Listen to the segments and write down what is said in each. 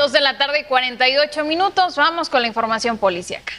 2:48 p.m. Vamos con la información policíaca.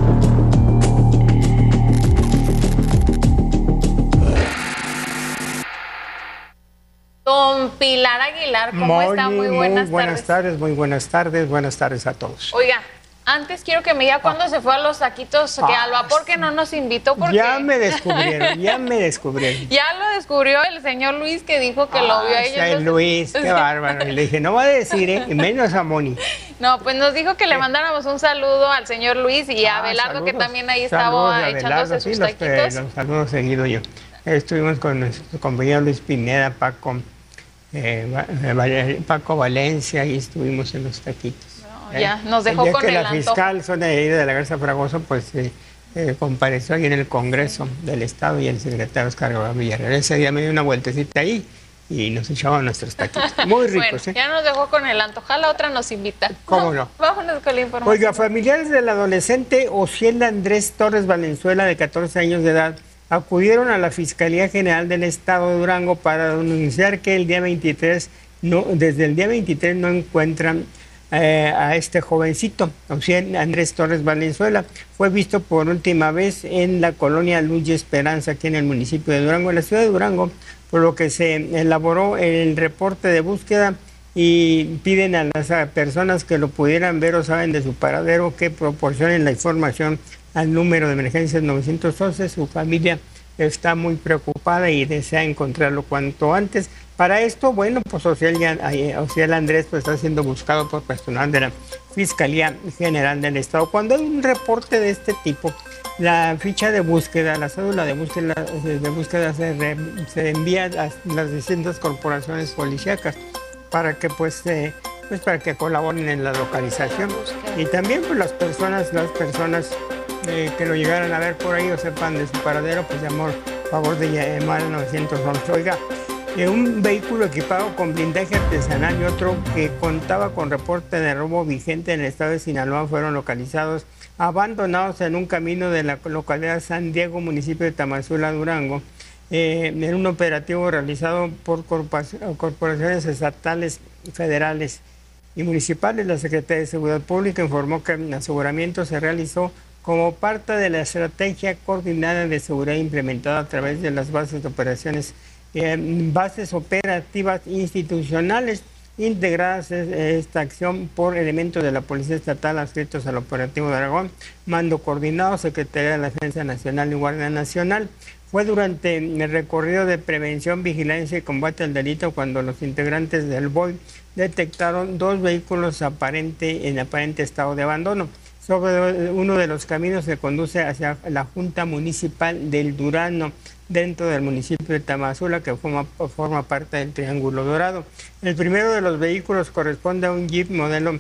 Don Pilar Aguilar, ¿cómo está? Muy buenas tardes. Muy buenas tardes. Buenas tardes a todos. Oiga, antes quiero que me diga cuándo se fue a los taquitos que al vapor, que no nos invitó. Porque ya me descubrieron. Ya lo descubrió el señor Luis, que dijo que lo vio a ellos. Luis, qué bárbaro. Y le dije, no va a decir, y menos a Moni. No, pues nos dijo que le mandáramos un saludo al señor Luis y a Abelardo, saludos, que también ahí estaba echándose sus taquitos. Los saludos seguido yo. Estuvimos con nuestro compañero Luis Pineda, Paco Valencia, y estuvimos en los taquitos. No, ya nos dejó con el antojo. La fiscal Sonia de la Garza Fragoso pues compareció ahí en el Congreso del Estado, y el secretario Oscar Villarreal. Ese día me dio una vueltecita ahí y nos echaban nuestros taquitos. Muy ricos. Bueno, ya nos dejó con el antojo. La otra nos invita. ¿Cómo no? Vámonos con la información. Oiga, familiares del adolescente Ociel Andrés Torres Valenzuela, de 14 años de edad, acudieron a la Fiscalía General del Estado de Durango para denunciar que desde el día 23 no encuentran a este jovencito. Ociel Andrés Torres Valenzuela fue visto por última vez en la colonia Luz y Esperanza, aquí en el municipio de Durango, en la ciudad de Durango, por lo que se elaboró el reporte de búsqueda y piden a las personas que lo pudieran ver o saben de su paradero que proporcionen la información al número de emergencias 911. Su familia está muy preocupada y desea encontrarlo cuanto antes. Para esto, bueno, pues Ociel Andrés pues está siendo buscado por personal de la Fiscalía General del Estado. Cuando hay un reporte de este tipo, la ficha de búsqueda, la cédula de búsqueda se envía a las distintas corporaciones policíacas para que para que colaboren en la localización. Y también pues las personas que lo llegaran a ver por ahí o sepan de su paradero, pues favor de llamar al 911. Oiga, un vehículo equipado con blindaje artesanal y otro que contaba con reporte de robo vigente en el estado de Sinaloa fueron localizados abandonados en un camino de la localidad San Diego, municipio de Tamazula, Durango, en un operativo realizado por corporaciones estatales, federales y municipales. La Secretaría de Seguridad Pública informó que el aseguramiento se realizó como parte de la estrategia coordinada de seguridad implementada a través de las bases de operaciones, bases operativas institucionales integradas esta acción por elementos de la Policía Estatal adscritos al Operativo de Aragón, Mando Coordinado, Secretaría de la Defensa Nacional y Guardia Nacional. Fue durante el recorrido de prevención, vigilancia y combate al delito cuando los integrantes del BOI detectaron dos vehículos en aparente estado de abandono sobre uno de los caminos que conduce hacia la Junta Municipal del Durano, dentro del municipio de Tamazula, que forma parte del Triángulo Dorado. El primero de los vehículos corresponde a un Jeep modelo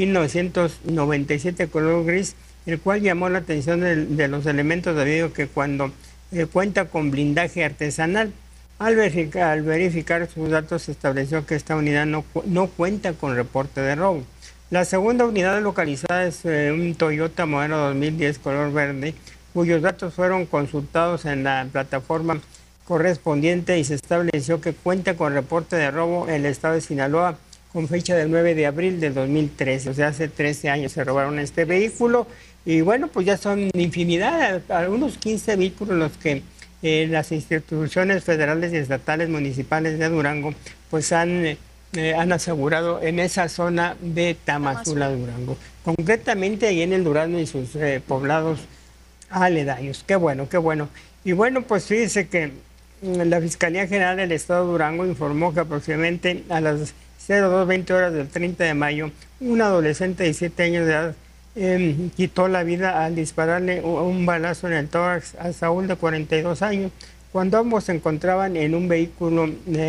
1997 color gris, el cual llamó la atención de los elementos debido a que cuando cuenta con blindaje artesanal. Al verificar sus datos se estableció que esta unidad no cuenta con reporte de robo. La segunda unidad localizada es un Toyota modelo 2010 color verde, cuyos datos fueron consultados en la plataforma correspondiente y se estableció que cuenta con reporte de robo en el estado de Sinaloa con fecha del 9 de abril de 2013, o sea, hace 13 años se robaron este vehículo. Y bueno, pues ya son infinidad, algunos 15 vehículos los que las instituciones federales y estatales municipales de Durango pues han asegurado en esa zona de Tamazula, Durango, concretamente ahí en el Durazno y sus poblados aledaños. Qué bueno, qué bueno. Y bueno, pues fíjese que la Fiscalía General del Estado de Durango informó que aproximadamente a las 02:20 horas del 30 de mayo, un adolescente de 17 años de edad quitó la vida al dispararle un balazo en el tórax a Saúl, de 42 años, cuando ambos se encontraban en un vehículo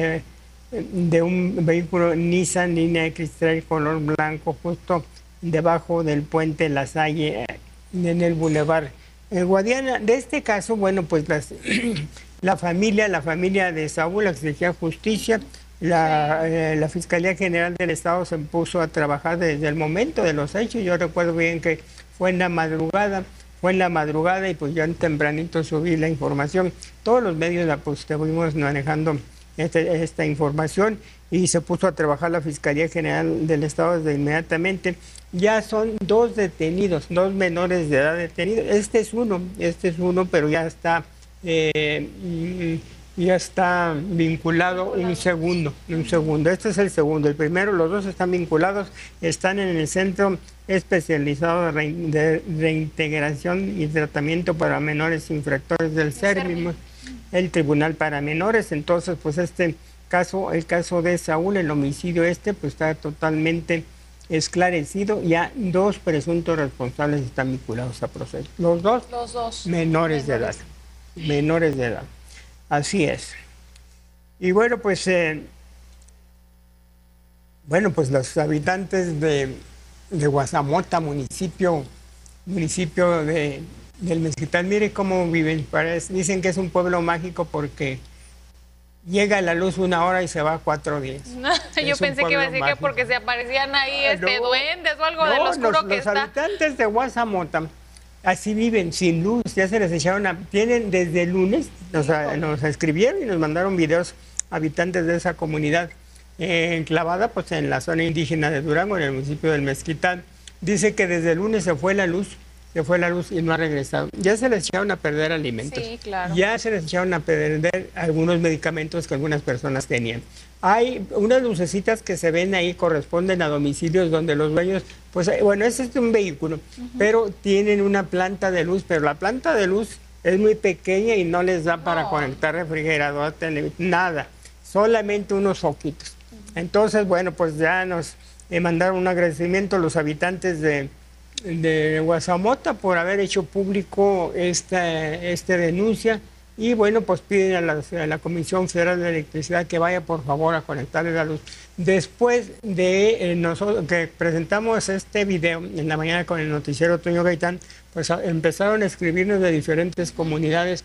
Nissan Línea X-Trail color blanco, justo debajo del puente La Salle, en el Boulevard Guadiana. De este caso, bueno, pues la familia de Saúl exigía justicia. La Fiscalía General del Estado se puso a trabajar desde el momento de los hechos. Yo recuerdo bien que fue en la madrugada y pues ya tempranito subí la información. Todos los medios la pues estuvimos manejando esta información y se puso a trabajar la Fiscalía General del Estado desde inmediatamente. Ya son 2 detenidos, 2 menores de edad detenidos. Este es uno, pero ya está vinculado un segundo. Este es el segundo. El primero, los 2 están vinculados, están en el Centro Especializado de Reintegración y Tratamiento para Menores Infractores del CERMI, el Tribunal para Menores. Entonces, pues el caso de Saúl, el homicidio pues está totalmente esclarecido. Ya 2 presuntos responsables están vinculados a proceso. Los dos menores de edad. Así es. Y bueno, pues los habitantes de Guazamota, municipio del Mezquital, mire cómo viven. Dicen que es un pueblo mágico porque llega la luz 1 hora y se va 4 días. Yo pensé que iba a decir mágico. Que porque se aparecían ahí duendes o algo de lo oscuro que está. Los habitantes de Guazamota así viven, sin luz. Ya se les echaron tienen desde el lunes, nos escribieron y nos mandaron videos habitantes de esa comunidad enclavada pues en la zona indígena de Durango, en el municipio del Mezquital. Dice que desde el lunes se fue la luz y no ha regresado. Ya se les echaron a perder alimentos. Sí, claro. Ya se les echaron a perder algunos medicamentos que algunas personas tenían. Hay unas lucecitas que se ven ahí, corresponden a domicilios donde los dueños, pues bueno, ese es un vehículo, pero tienen una planta de luz, pero la planta de luz es muy pequeña y no les da para conectar refrigerador, nada, solamente unos foquitos. Entonces, bueno, pues ya nos mandaron un agradecimiento a los habitantes de Guazamota por haber hecho público esta denuncia, y bueno, pues piden a la Comisión Federal de Electricidad que vaya por favor a conectarle la luz. Después de nosotros que presentamos este video en la mañana con el noticiero Toño Gaitán, pues empezaron a escribirnos de diferentes comunidades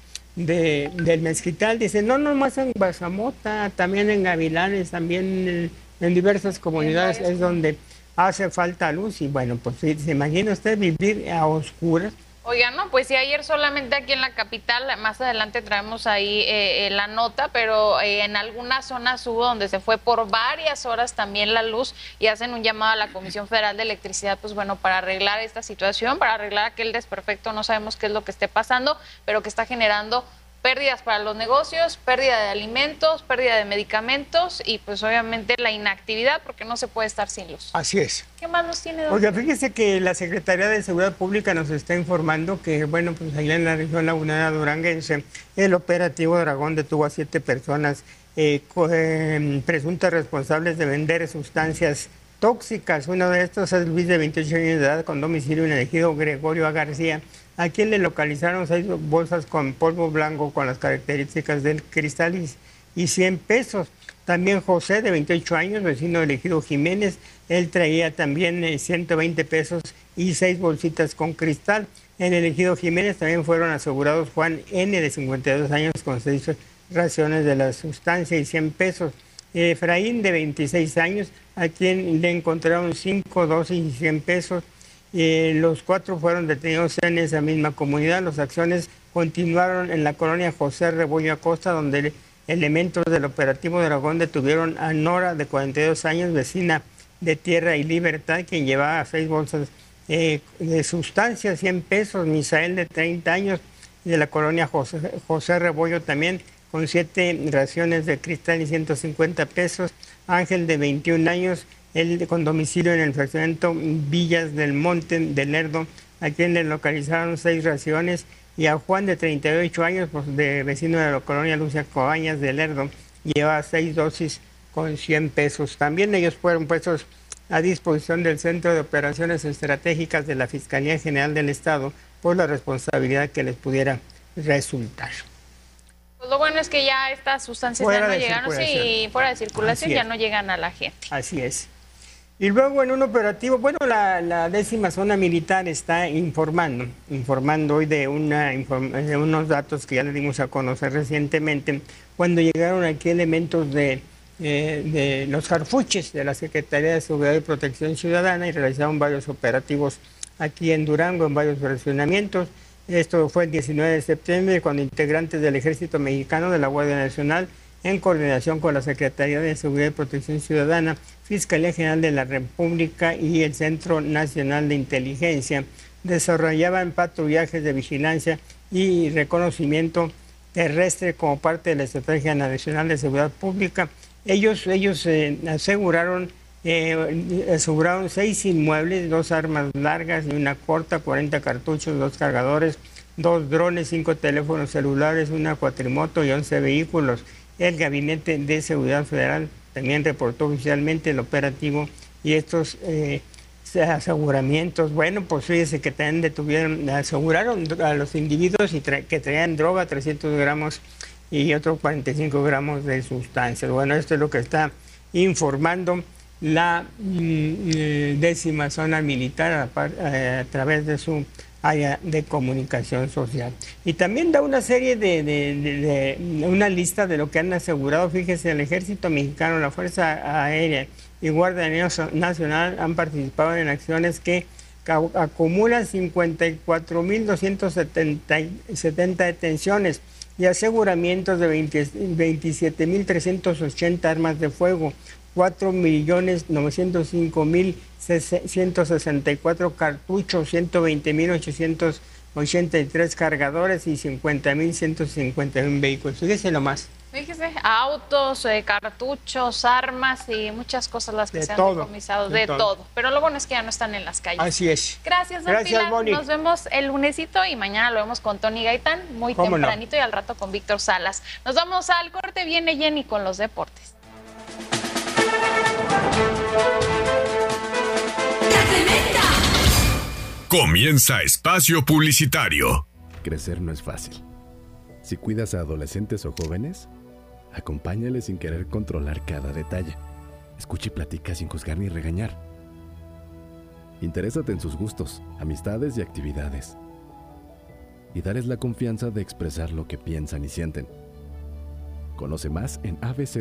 del Mezquital. Dicen, no nomás en Guazamota, también en Gavilanes, también en diversas comunidades es donde hace falta luz. Y bueno, pues se imagina usted vivir a oscuras. Oiga, no, pues sí, ayer solamente aquí en la capital, más adelante traemos ahí la nota, pero en algunas zonas hubo donde se fue por varias horas también la luz, y hacen un llamado a la Comisión Federal de Electricidad, pues bueno, para arreglar esta situación, para arreglar aquel desperfecto. No sabemos qué es lo que esté pasando, pero que está generando pérdidas para los negocios, pérdida de alimentos, pérdida de medicamentos y pues obviamente la inactividad, porque no se puede estar sin luz. Así es. ¿Qué más nos tiene? Oiga, fíjese que la Secretaría de Seguridad Pública nos está informando que, bueno, pues allá en la región lagunera duranguense, el operativo Dragón detuvo a 7 personas presuntas responsables de vender sustancias tóxicas. Uno de estos es Luis, de 28 años de edad, con domicilio en el ejido Gregorio A. García, a quien le localizaron 6 bolsas con polvo blanco con las características del cristal y 100 pesos. También José, de 28 años, vecino del ejido Jiménez, él traía también 120 pesos y 6 bolsitas con cristal. En el ejido Jiménez también fueron asegurados Juan N., de 52 años, con 6 raciones de la sustancia y 100 pesos. Efraín, de 26 años, a quien le encontraron 5 dosis y 100 pesos. Los 4 fueron detenidos en esa misma comunidad. Las acciones continuaron en la colonia José Rebollo Acosta, donde elementos del operativo Dragón detuvieron a Nora, de 42 años, vecina de Tierra y Libertad, quien llevaba 6 bolsas de sustancias, 100 pesos. Misael, de 30 años, de la colonia José Rebollo, también con 7 raciones de cristal y 150 pesos. Ángel, de 21 años, él con domicilio en el fraccionamiento Villas del Monte de Lerdo, a quien le localizaron 6 raciones. Y a Juan, de 38 años, pues, de vecino de la colonia Lucia Cobañas de Lerdo, lleva 6 dosis con 100 pesos. También ellos fueron puestos a disposición del Centro de Operaciones Estratégicas de la Fiscalía General del Estado por la responsabilidad que les pudiera resultar. Pues lo bueno es que ya estas sustancias ya no llegan, sí, fuera de circulación, ya no llegan a la gente. Así es. Y luego en un operativo, bueno, la 10ª zona militar está informando hoy de unos datos que ya le dimos a conocer recientemente, cuando llegaron aquí elementos de los Harfuches de la Secretaría de Seguridad y Protección Ciudadana, y realizaron varios operativos aquí en Durango, en varios fraccionamientos. Esto fue el 19 de septiembre, cuando integrantes del Ejército Mexicano, de la Guardia Nacional en coordinación con la Secretaría de Seguridad y Protección Ciudadana, Fiscalía General de la República y el Centro Nacional de Inteligencia, desarrollaban patrullajes de vigilancia y reconocimiento terrestre como parte de la Estrategia Nacional de Seguridad Pública. Ellos aseguraron 6 inmuebles, 2 armas largas y una corta, 40 cartuchos, 2 cargadores, 2 drones, 5 teléfonos celulares, una cuatrimoto y 11 vehículos. El Gabinete de Seguridad Federal también reportó oficialmente el operativo y estos aseguramientos. Bueno, pues fíjese que también aseguraron a los individuos que traían droga, 300 gramos y otros 45 gramos de sustancias. Bueno, esto es lo que está informando la 10ª zona militar a través de su área de comunicación social. Y también da una serie de una lista de lo que han asegurado. Fíjese, el Ejército Mexicano, la Fuerza Aérea y Guardia Nacional han participado en acciones que acumulan 54.270 detenciones y aseguramientos de 27.380 armas de fuego, 4.905.164 cartuchos, 120.883 cargadores y 50.151 vehículos. Fíjese nomás. Fíjese, autos, cartuchos, armas y muchas cosas las que se han decomisado, de todo. Pero lo bueno es que ya no están en las calles. Así es. Gracias, don Pilar. Moni. Nos vemos el lunesito y mañana lo vemos con Tony Gaitán, muy tempranito, y al rato con Víctor Salas. Nos vamos al corte, viene Jenny con los deportes. Comienza Espacio Publicitario. Crecer no es fácil. Si cuidas a adolescentes o jóvenes, acompáñales sin querer controlar cada detalle. Escucha y platica sin juzgar ni regañar. Interésate en sus gustos, amistades y actividades. Y dales la confianza de expresar lo que piensan y sienten. Conoce más en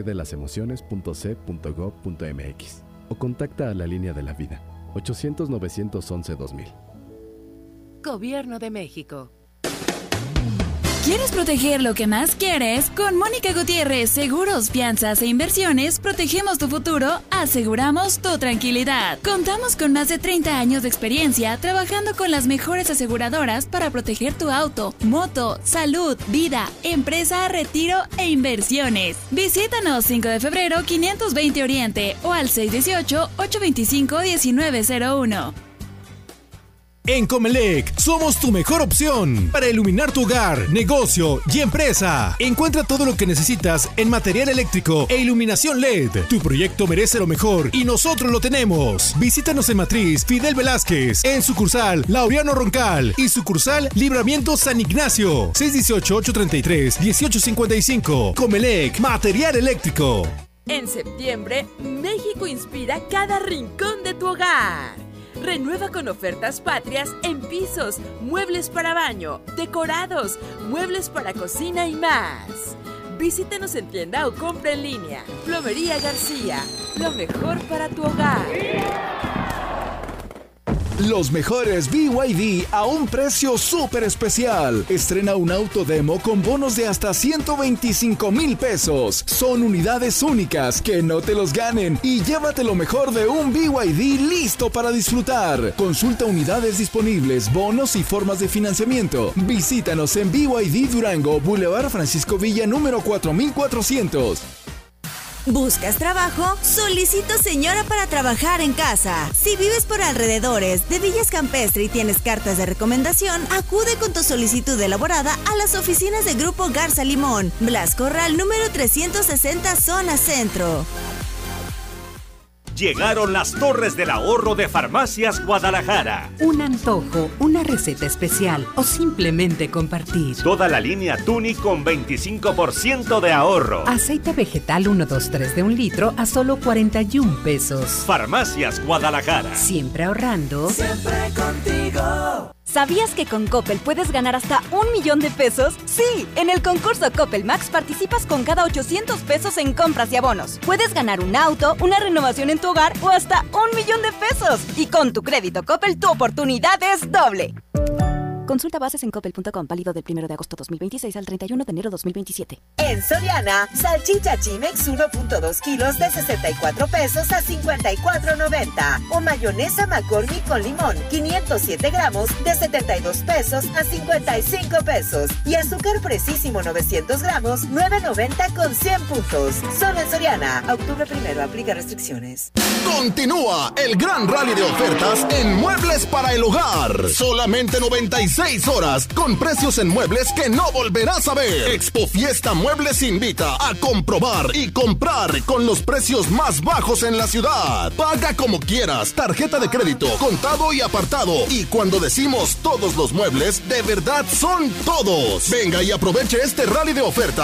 abcdelasemociones.c.gov.mx o contacta a la Línea de la Vida, 800-911-2000. Gobierno de México. ¿Quieres proteger lo que más quieres? Con Mónica Gutiérrez, Seguros, Fianzas e Inversiones, protegemos tu futuro, aseguramos tu tranquilidad. Contamos con más de 30 años de experiencia trabajando con las mejores aseguradoras para proteger tu auto, moto, salud, vida, empresa, retiro e inversiones. Visítanos 5 de febrero 520 Oriente o al 618-825-1901. En Comelec somos tu mejor opción para iluminar tu hogar, negocio y empresa. Encuentra todo lo que necesitas en material eléctrico e iluminación LED. Tu proyecto merece lo mejor y nosotros lo tenemos. Visítanos en Matriz Fidel Velázquez, en sucursal Laureano Roncal y sucursal Libramiento San Ignacio. 618-833-1855. Comelec, material eléctrico. En septiembre, México inspira cada rincón de tu hogar. Renueva con ofertas patrias en pisos, muebles para baño, decorados, muebles para cocina y más. Visítanos en tienda o compra en línea. Plomería García, lo mejor para tu hogar. Los mejores BYD a un precio súper especial. Estrena un auto demo con bonos de hasta 125,000 pesos. Son unidades únicas, que no te los ganen. Y llévate lo mejor de un BYD listo para disfrutar. Consulta unidades disponibles, bonos y formas de financiamiento. Visítanos en BYD Durango, Boulevard Francisco Villa, número 4400. ¿Buscas trabajo? Solicito señora para trabajar en casa. Si vives por alrededores de Villas Campestre y tienes cartas de recomendación, acude con tu solicitud elaborada a las oficinas de Grupo Garza Limón, Blas Corral, número 360, zona centro. Llegaron las Torres del Ahorro de Farmacias Guadalajara. Un antojo, una receta especial o simplemente compartir. Toda la línea Tuni con 25% de ahorro. Aceite vegetal 123 de 1 litro a solo 41 pesos. Farmacias Guadalajara. Siempre ahorrando. Siempre contigo. ¿Sabías que con Coppel puedes ganar hasta 1,000,000 de pesos? Sí, en el concurso Coppel Max participas con cada 800 pesos en compras y abonos. Puedes ganar un auto, una renovación en tu hogar o hasta 1,000,000 de pesos. Y con tu crédito Coppel tu oportunidad es doble. Consulta bases en coppel.com, válido del 1 de agosto 2026 al 31 de enero 2027. En Soriana, salchicha Chimex 1.2 kilos de 64 pesos a 54.90. O mayonesa McCormick con limón 507 gramos de 72 pesos a 55 pesos. Y azúcar Precisísimo 900 gramos 9.90 con 100 puntos. Solo en Soriana. Octubre 1, aplica restricciones. Continúa el gran rally de ofertas en Muebles para el Hogar. Solamente 96 horas con precios en muebles que no volverás a ver. Expo Fiesta Muebles invita a comprobar y comprar con los precios más bajos en la ciudad. Paga como quieras, tarjeta de crédito, contado y apartado. Y cuando decimos todos los muebles, de verdad son todos. Venga y aproveche este rally de ofertas